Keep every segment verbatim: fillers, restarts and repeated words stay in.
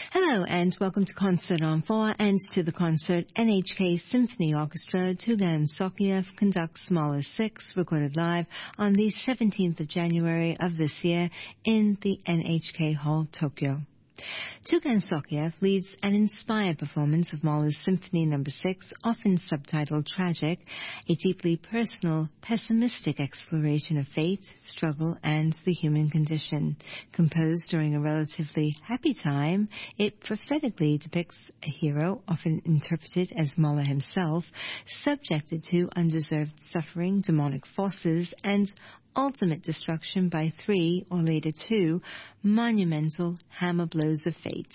Hello and welcome to Concert on four and to the concert N H K Symphony Orchestra Tugan Sokiev conducts Mahler six, recorded live on the seventeenth of January of this year in the N H K Hall, Tokyo. Tugan Sokiev leads an inspired performance of Mahler's Symphony number six, often subtitled Tragic, a deeply personal, pessimistic exploration of fate, struggle, and the human condition. Composed during a relatively happy time, it prophetically depicts a hero, often interpreted as Mahler himself, subjected to undeserved suffering, demonic forces, and ultimate destruction by three, or later two, monumental hammer blows of fate.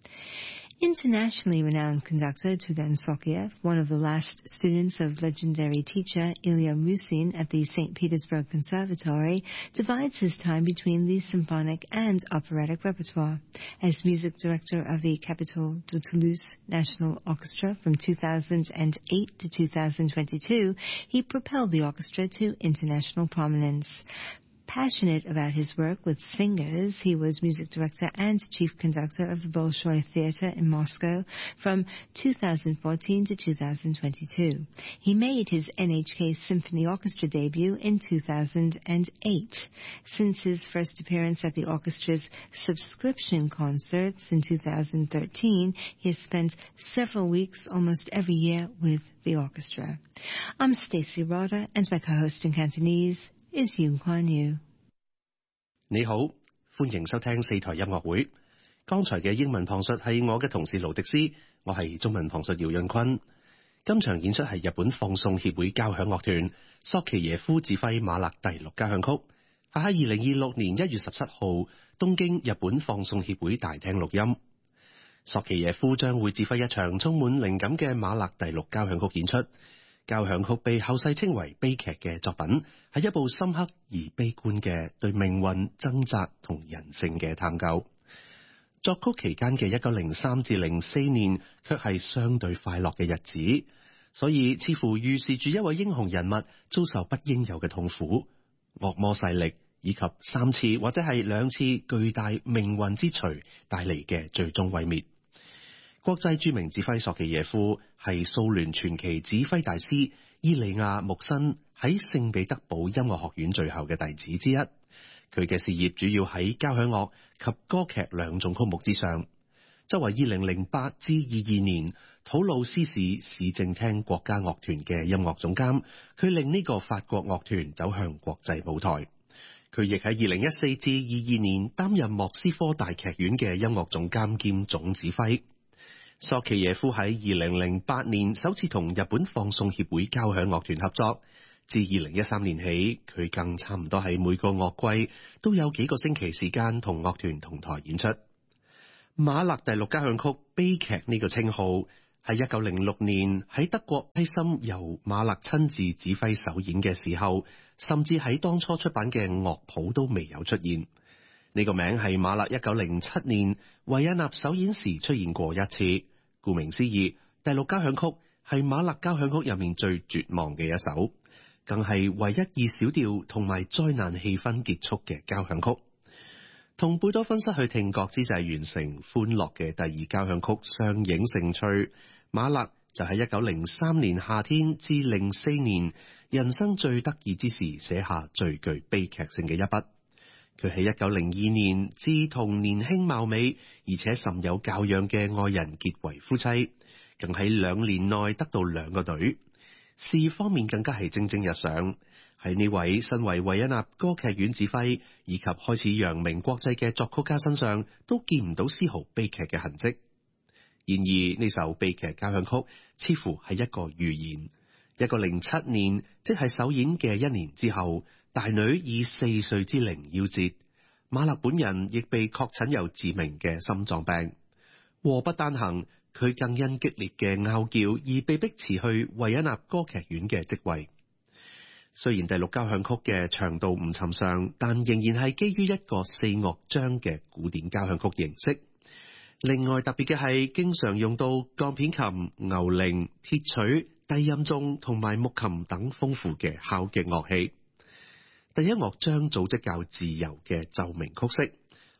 Internationally renowned conductor Tugan Sokiev, one of the last students of legendary teacher Ilya Musin at the Saint Petersburg Conservatory, divides his time between the symphonic and operatic repertoire. As music director of the Capitole de Toulouse National Orchestra from two thousand eight to two thousand twenty-two, he propelled the orchestra to international prominence. Passionate about his work with singers, he was music director and chief conductor of the Bolshoi Theatre in Moscow from two thousand fourteen to two thousand twenty-two. He made his N H K Symphony Orchestra debut in two thousand eight. Since his first appearance at the orchestra's subscription concerts in two thousand thirteen, he has spent several weeks almost every year with the orchestra. I'm Stacey Roder, and my co-host in Cantonese is Yoon Kwan Yu. 你好，歡迎收聽四台音樂會。剛才嘅英文旁述係我嘅同事盧迪斯，我係中文旁述姚潤坤。今場演出係日本放送協會交響樂團索奇耶夫指揮馬勒第六交響曲，係喺二零二六年一月十七號東京日本放送協會大廳錄音。索奇耶夫將會指揮一場充滿靈感嘅馬勒第六交響曲演出。交響曲被後世稱為悲劇嘅作品，係一部深刻而悲觀嘅對命運掙扎同人性嘅探究。作曲期間嘅一九零三至零四年卻係相對快樂嘅日子，所以似乎預示住一位英雄人物遭受不應有嘅痛苦、惡魔勢力以及三次或者係兩次巨大命運之錘帶嚟嘅最終毀滅。國際著名指揮索奇耶夫係蘇聯傳奇指揮大師伊利亞穆申喺聖彼得堡音樂學院最後嘅弟子之一。佢嘅事業主要喺交響樂及歌劇兩種曲目之上。作為二零零八至二二年土魯斯市市政廳國家樂團嘅音樂總監，佢令呢個法國樂團走向國際舞台。佢亦喺二零一四至二二年擔任莫斯科大劇院嘅音樂總監兼總指揮。索奇耶夫喺二零零八年首次同日本放送協會交響樂團合作，自二零一三年起，佢更差唔多喺每個樂季都有幾個星期時間同樂團同台演出。馬勒第六交響曲悲劇呢個稱號係一九零六年喺德國開心由馬勒親自指揮首演嘅時候，甚至喺當初出版嘅樂譜都未有出現。呢個名係馬勒一九零七年維也納首演時出現過一次。顧名思義，第六交響曲係馬勒交響曲入面最絕望嘅一首，更係唯一以小調同埋災難氣氛結束嘅交響曲。同貝多芬失去聽覺之際完成歡樂嘅第二交響曲相映成趣，馬勒就喺一九零三年夏天至零四年人生最得意之時寫下最具悲劇性嘅一筆。佢喺一九零二年至同年輕貌美而且甚有教養嘅愛人結為夫妻，更喺兩年內得到兩個女。事業方面更加係蒸蒸日上。喺呢位身為維也納歌劇院指揮以及開始揚名國際嘅作曲家身上，都見唔到絲毫悲劇嘅痕跡。然而呢首悲劇交響曲似乎係一個預言。一九零七年，即係首演嘅一年之後，大女以四歲之齡夭折，馬勒本人亦被確診有致命嘅心臟病。禍不單行，佢更因激烈嘅拗撬而被迫辭去維也納歌劇院嘅職位。雖然第六交響曲嘅長度唔尋常，但仍然係基於一個四樂章嘅古典交響曲形式。另外特別嘅係，經常用到鋼片琴、牛鈴、鐵錘、低音鐘同埋木琴等豐富嘅敲擊樂器。第一樂章組織較自由嘅奏鳴曲式，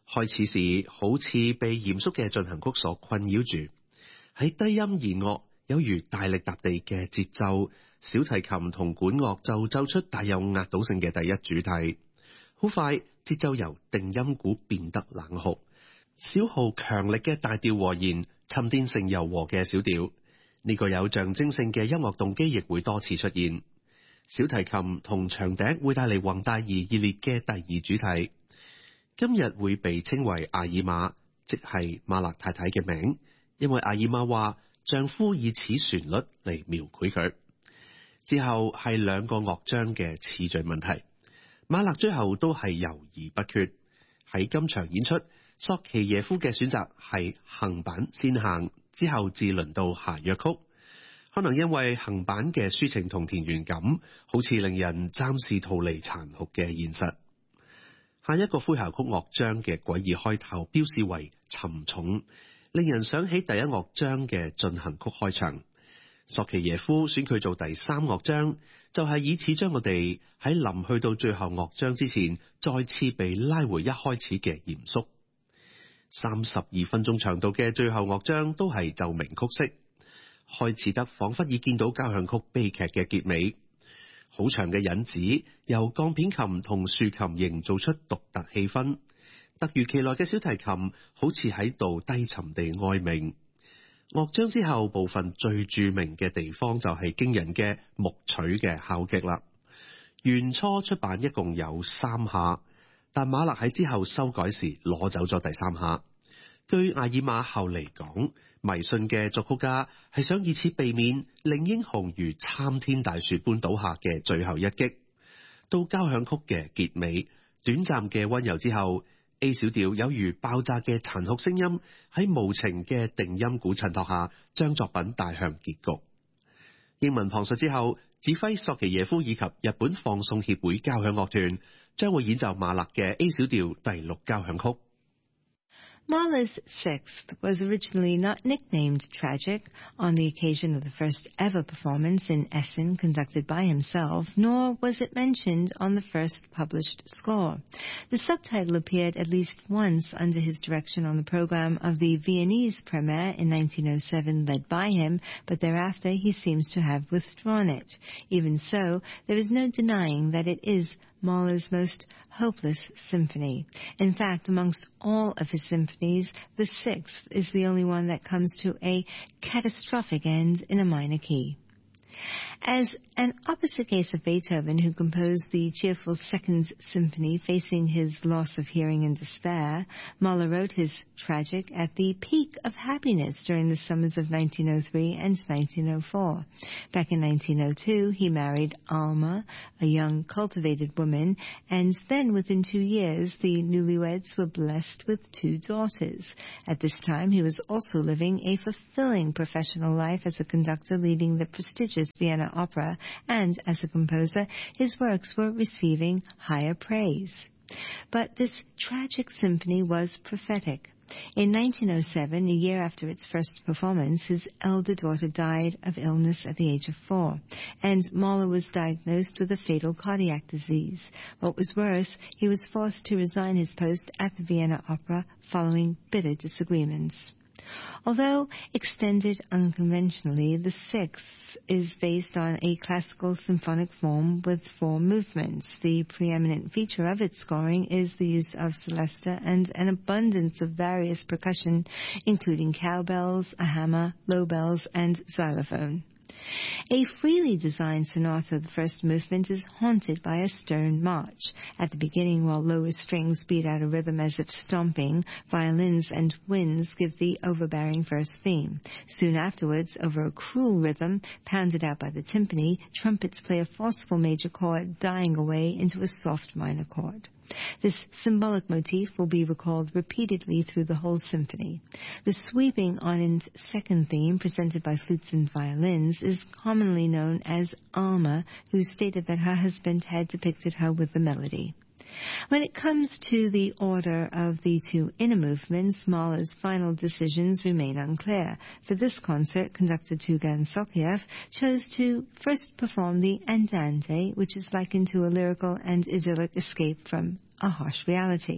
開始時好似被嚴肅嘅進行曲所困擾住，喺低音弦樂有如大力踏地嘅節奏，小提琴同管樂就奏出帶有壓倒性嘅第一主題。好快，節奏由定音鼓變得冷酷，小號強力嘅大調和弦沉澱成柔和嘅小調。呢、這個有象徵性嘅音樂動機亦會多次出現。小提琴同長笛會帶嚟宏大而熱烈嘅第二主題。今日會被稱為阿爾瑪，即係馬勒太太嘅名，因為阿爾瑪話丈夫以此旋律嚟描繪佢。之後係兩個樂章嘅次序問題，馬勒最後都係猶豫不決。喺今場演出，索奇耶夫嘅選擇係行板先行，之後至輪到下約曲。可能因為行板嘅抒情同田園感，好似令人暫時逃離殘酷嘅現實。下一個詼諧曲樂章嘅詭異開頭標示為沉重，令人想起第一樂章嘅進行曲開場。索奇耶夫選佢做第三樂章，就係、是、以此將我哋喺臨去到最後樂章之前，再次被拉回一開始嘅嚴肅。三十二分鐘長度嘅最後樂章都係奏鳴曲式，開始得仿佛已見到交響曲悲劇嘅結尾。好長嘅引子由鋼片琴同豎琴營造出獨特氣氛，突如其來嘅小提琴好似喺度低沉地哀鳴。樂章之後部分最著名嘅地方就係驚人嘅木錘嘅敲擊啦。原初出版一共有三下，但馬勒喺之後修改時攞走咗第三下。據阿爾瑪後嚟講，迷信嘅作曲家係想以此避免令英雄如參天大樹般倒下嘅最後一擊。到交響曲嘅結尾，短暫嘅溫柔之後， A 小調有如爆炸嘅殘酷聲音喺無情嘅定音鼓襯托下，將作品帶向結局。英文旁述之後，指揮索奇耶夫以及日本放送協會交響樂團將會演奏馬勒嘅 A 小調第六交響曲。 Mahler's Sixth was originally not nicknamed Tragic on the occasion of the first ever performance in Essen conducted by himself, nor was it mentioned on the first published score. The subtitle appeared at least once under his direction on the program of the Viennese premiere in nineteen oh seven led by him, but thereafter he seems to have withdrawn it. Even so, there is no denying that it is Mahler's most hopeless symphony. In fact, amongst all of his symphonies, the Sixth is the only one that comes to a catastrophic end in a minor key. As an opposite case of Beethoven, who composed the cheerful Second Symphony facing his loss of hearing and despair, Mahler wrote his Tragic at the peak of happiness during the summers of nineteen oh three and nineteen oh four. Back in nineteen oh two, he married Alma, a young, cultivated woman, and then within two years, the newlyweds were blessed with two daughters. At this time, he was also living a fulfilling professional life as a conductor leading the prestigious Vienna Opera, and as a composer, his works were receiving higher praise. But this tragic symphony was prophetic. In nineteen oh seven, a year after its first performance, his elder daughter died of illness at the age of four, and Mahler was diagnosed with a fatal cardiac disease. What was worse, he was forced to resign his post at the Vienna Opera following bitter disagreements. Although extended unconventionally, the Sixth is based on a classical symphonic form with four movements. The preeminent feature of its scoring is the use of celesta and an abundance of various percussion, including cowbells, a hammer, low bells, and xylophone. A freely designed sonata, the first movement is haunted by a stern march. At the beginning, while lower strings beat out a rhythm as if stomping, violins and winds give the overbearing first theme. Soon afterwards, over a cruel rhythm, pounded out by the timpani, trumpets play a forceful major chord, dying away into a soft minor chord. This symbolic motif will be recalled repeatedly through the whole symphony. The sweeping Anand's second theme, presented by flutes and violins, is commonly known as Alma, who stated that her husband had depicted her with the melody. When it comes to the order of the two inner movements, Mahler's final decisions remain unclear. For this concert, conductor Tugan Sokiev chose to first perform the Andante, which is likened to a lyrical and idyllic escape from a harsh reality.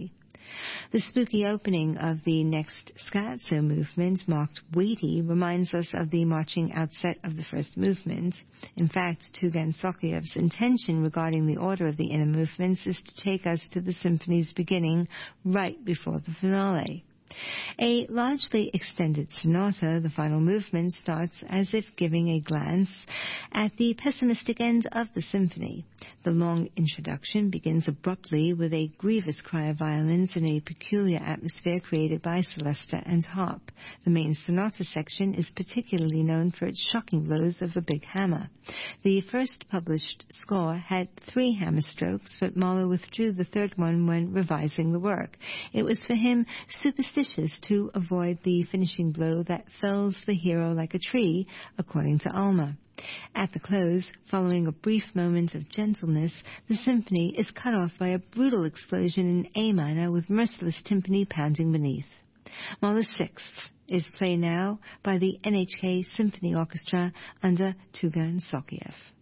The spooky opening of the next scherzo movement, marked weighty, reminds us of the marching outset of the first movement. In fact, Tugan Sokoyev's intention regarding the order of the inner movements is to take us to the symphony's beginning right before the finale. A largely extended sonata, the final movement starts as if giving a glance at the pessimistic end of the symphony. The long introduction begins abruptly with a grievous cry of violins in a peculiar atmosphere created by celesta and harp. The main sonata section is particularly known for its shocking blows of a big hammer. The first published score had three hammer strokes, but Mahler withdrew the third one when revising the work. It was for him superstitious to avoid the finishing blow that fells the hero like a tree, according to Alma. At the close, following a brief moment of gentleness, the symphony is cut off by a brutal explosion in A minor with merciless timpani pounding beneath. Mahler's Sixth is played now by the N H K Symphony Orchestra under Tugan Sokoyev.